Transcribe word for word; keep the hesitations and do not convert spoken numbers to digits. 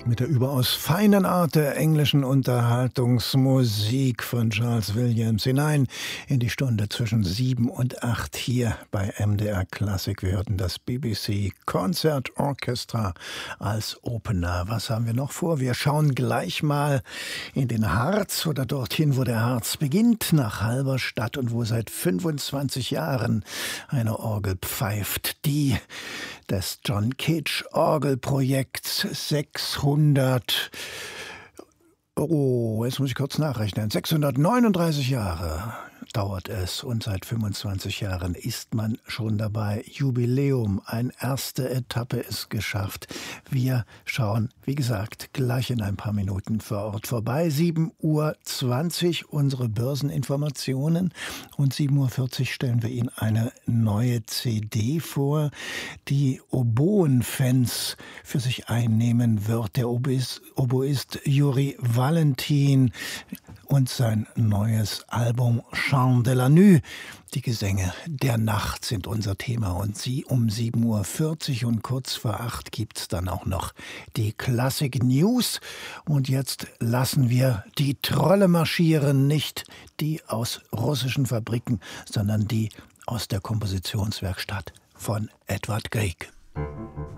Mit der überaus feinen Art der englischen Unterhaltungsmusik von Charles Williams hinein in die Stunde zwischen sieben und acht hier bei M D R Klassik. Wir hörten das B B C Concert Orchestra als Opener. Was haben wir noch vor? Wir schauen gleich mal in den Harz oder dorthin, wo der Harz beginnt, nach Halberstadt und wo seit fünfundzwanzig Jahren eine Orgel pfeift, die des John Cage Orgelprojekts. Sechshundert, oh, jetzt muss ich kurz nachrechnen, sechshundertneununddreißig Jahre dauert es und seit fünfundzwanzig Jahren ist man schon dabei. Jubiläum, eine erste Etappe ist geschafft. Wir schauen, wie gesagt, gleich in ein paar Minuten vor Ort vorbei. sieben Uhr zwanzig unsere Börseninformationen und sieben Uhr vierzig stellen wir Ihnen eine neue C D vor, die Oboen-Fans für sich einnehmen wird. Der Oboist, Oboist Juri Valentin und sein neues Album Chant de la Nuit. Die Gesänge der Nacht sind unser Thema und sie um sieben Uhr vierzig und kurz vor acht gibt's dann auch noch die Klassik News. Und jetzt lassen wir die Trolle marschieren, nicht die aus russischen Fabriken, sondern die aus der Kompositionswerkstatt von Edvard Grieg.